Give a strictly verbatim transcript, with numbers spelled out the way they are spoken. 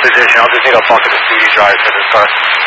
position. I'll just need a bucket of C D drive for this car.